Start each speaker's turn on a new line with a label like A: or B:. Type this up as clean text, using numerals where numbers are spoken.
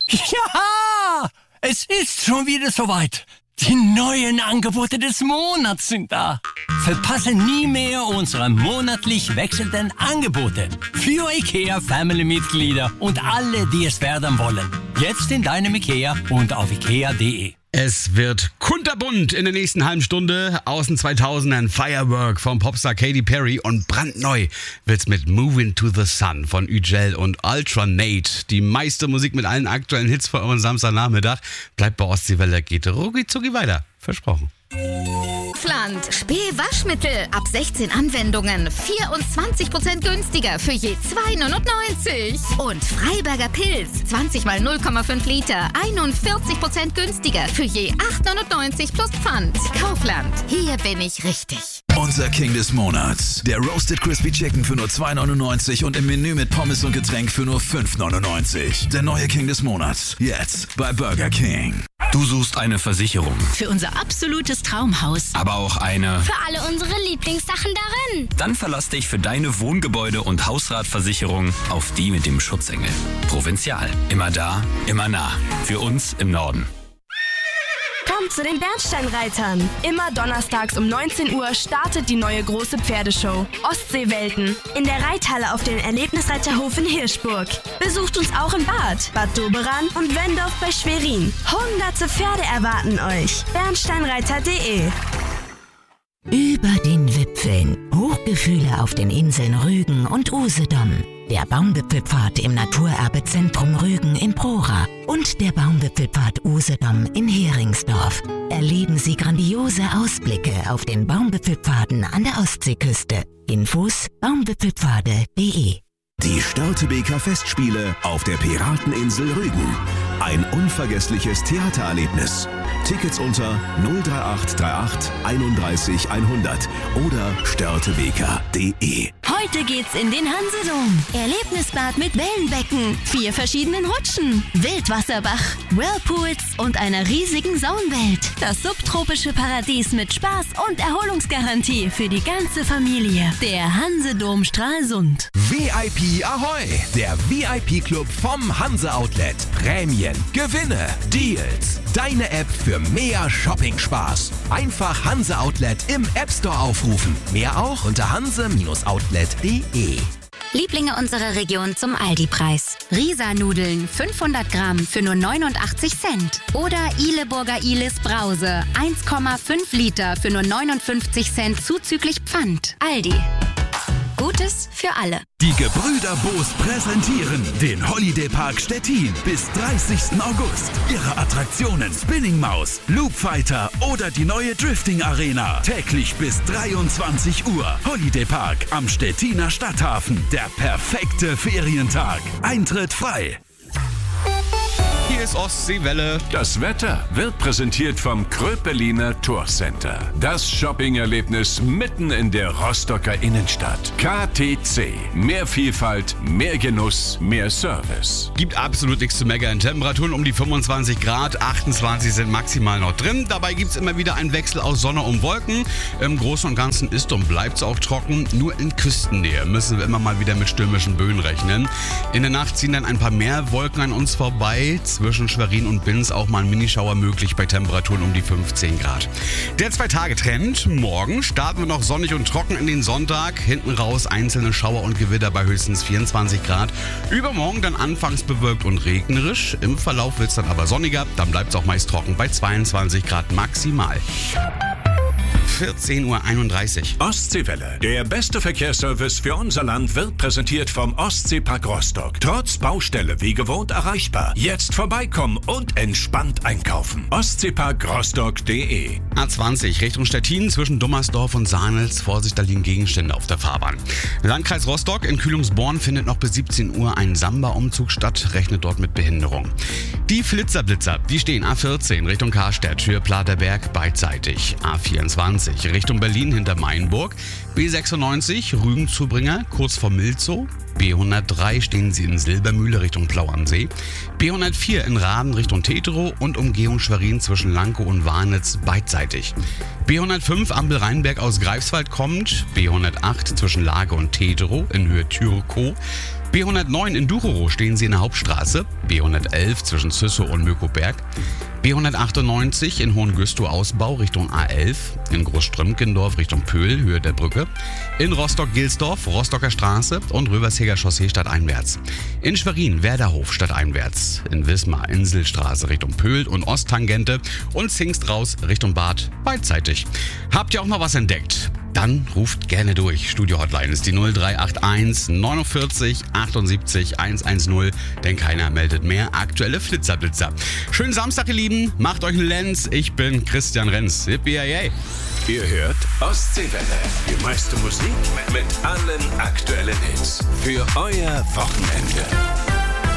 A: Ja, es ist schon wieder soweit. Die neuen Angebote des Monats sind da. Verpasse nie mehr unsere monatlich wechselnden Angebote. Für IKEA-Family-Mitglieder und alle, die es werden wollen. Jetzt in deinem IKEA und auf ikea.de.
B: Es wird kunterbunt in der nächsten halben Stunde. Aus den 2000ern Firework vom Popstar Katy Perry und brandneu wird's mit Moving to the Sun von Ügel und Ultranate. Die meiste Musik mit allen aktuellen Hits für euren Samstagnachmittag. Bleibt bei Ostseewelle, geht rucki-zucki weiter. Versprochen.
C: Kaufland. Spee-Waschmittel. Ab 16 Anwendungen. 24% günstiger für je 2,99. Und Freiberger Pilz. 20 mal 0,5 Liter. 41% günstiger für je 8,99 plus Pfand. Kaufland. Hier bin ich richtig.
D: Unser King des Monats. Der Roasted Crispy Chicken für nur 2,99 und im Menü mit Pommes und Getränk für nur 5,99. Der neue King des Monats. Jetzt bei Burger King.
E: Du suchst eine Versicherung.
F: Für unser absolutes Traumhaus.
E: Aber auch eine...
G: Für alle unsere Lieblingssachen darin.
E: Dann verlass dich für deine Wohngebäude- und Hausratversicherung auf die mit dem Schutzengel. Provinzial. Immer da, immer nah. Für uns im Norden.
H: Kommt zu den Bernsteinreitern. Immer donnerstags um 19 Uhr startet die neue große Pferdeshow Ostseewelten in der Reithalle auf dem Erlebnisreiterhof in Hirschburg. Besucht uns auch in Bad Doberan und Wendorf bei Schwerin. Hunderte Pferde erwarten euch. Bernsteinreiter.de.
F: Über den Wipfeln. Hochgefühle auf den Inseln Rügen und Usedom. Der Baumwipfelpfad im Naturerbezentrum Rügen im Prora und der Baumwipfelpfad Usedom in Heringsdorf. Erleben Sie grandiose Ausblicke auf den Baumwipfelpfaden an der Ostseeküste. Infos baumwipfelpfade.de.
I: Die Störtebeker Festspiele auf der Pirateninsel Rügen. Ein unvergessliches Theatererlebnis. Tickets unter 03838 31 100 oder störtebeker.de.
H: Heute geht's in den Hansedom. Erlebnisbad mit Wellenbecken, 4 verschiedenen Rutschen, Wildwasserbach, Whirlpools und einer riesigen Saunwelt. Das subtropische Paradies mit Spaß und Erholungsgarantie für die ganze Familie. Der Hansedom Stralsund.
J: VIP Ahoi! Der VIP-Club vom Hanse Outlet. Prämien, Gewinne, Deals. Deine App für mehr Shopping-Spaß. Einfach Hanse Outlet im App Store aufrufen. Mehr auch unter hanse-outlet.de.
C: Lieblinge unserer Region zum Aldi-Preis. Risa-Nudeln 500 Gramm für nur 89 Cent. Oder Ihleburger Ihles Brause 1,5 Liter für nur 59 Cent zuzüglich Pfand. Aldi. Gutes für alle.
D: Die Gebrüder Boos präsentieren den Holiday Park Stettin bis 30. August. Ihre Attraktionen Spinning Maus, Loop Fighter oder die neue Drifting Arena. Täglich bis 23 Uhr. Holiday Park am Stettiner Stadthafen. Der perfekte Ferientag. Eintritt frei.
B: Hier ist Ostseewelle.
K: Das Wetter wird präsentiert vom Kröpeliner Tourcenter. Das Shopping-Erlebnis mitten in der Rostocker Innenstadt. KTC. Mehr Vielfalt, mehr Genuss, mehr Service.
B: Gibt absolut nichts zu meckern. Temperaturen um die 25 Grad, 28 sind maximal noch drin. Dabei gibt es immer wieder einen Wechsel aus Sonne und Wolken. Im Großen und Ganzen ist und bleibt es auch trocken. Nur in Küstennähe müssen wir immer mal wieder mit stürmischen Böen rechnen. In der Nacht ziehen dann ein paar mehr Wolken an uns vorbei. Zwischen Schwerin und Binz auch mal ein Minischauer möglich bei Temperaturen um die 15 Grad. Der 2-Tage-Trend. Morgen starten wir noch sonnig und trocken in den Sonntag. Hinten raus einzelne Schauer und Gewitter bei höchstens 24 Grad. Übermorgen dann anfangs bewölkt und regnerisch. Im Verlauf wird es dann aber sonniger. Dann bleibt es auch meist trocken bei 22 Grad maximal. 14:31 Uhr.
K: Ostseewelle. Der beste Verkehrsservice für unser Land wird präsentiert vom Ostseepark Rostock. Trotz Baustelle wie gewohnt erreichbar. Jetzt vorbeikommen und entspannt einkaufen. Ostseeparkrostock.de.
B: A20 Richtung Stettin zwischen Dummersdorf und Sahnels. Vorsicht, da liegen Gegenstände auf der Fahrbahn. Landkreis Rostock in Kühlungsborn findet noch bis 17 Uhr ein Samba-Umzug statt. Rechnet dort mit Behinderung. Die Flitzerblitzer, die stehen A14 Richtung Karstedt, Höhe Platerberg beidseitig. A24 Richtung Berlin hinter Mainburg. B96 Rügenzubringer kurz vor Milzow. B103 stehen sie in Silbermühle Richtung Plau am See. B104 in Raden Richtung Teterow und Umgehung Schwerin zwischen Lankow und Warnitz beidseitig. B105 Ampel Rheinberg aus Greifswald kommt. B108 zwischen Lage und Teterow in Höhe Türkow. B109 in Ducherow stehen Sie in der Hauptstraße. B111 zwischen Züssow und Möckoberg. B198 in Hohengüstow Ausbau Richtung A11. In Großströmkendorf Richtung Pöhl, Höhe der Brücke. In Rostock-Gilsdorf, Rostocker Straße und Röversheger Chaussee stadteinwärts. In Schwerin, Werderhof stadteinwärts. In Wismar, Inselstraße Richtung Pöhl und Osttangente. Und Zingst raus Richtung Bad, beidseitig. Habt ihr auch noch was entdeckt? Dann ruft gerne durch. Studio-Hotline ist die 0381 49 78 110, denn keiner meldet mehr. Aktuelle Flitzerblitzer. Schönen Samstag, ihr Lieben. Macht euch einen Lenz. Ich bin Christian Renz. Yippie-yay.
K: Ihr hört Ostseewelle. Die meiste Musik mit allen aktuellen Hits. Für euer Wochenende.